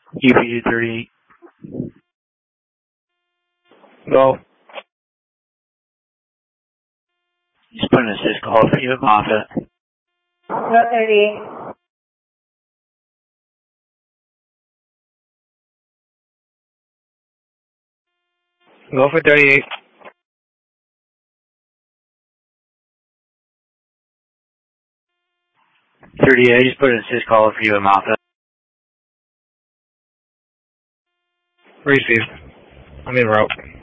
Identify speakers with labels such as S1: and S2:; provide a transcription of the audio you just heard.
S1: UPD 38.
S2: Go.
S1: Just put an assist call for you at Moffett.
S3: Go 38.
S2: Go for 38.
S1: 38, I just put an assist call for you at Moffett.
S2: Received. I'm en route.